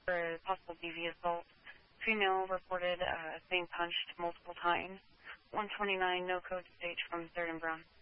for a possible DV assault. Female reported being punched multiple times. 129, no code stage from 3rd and Brown.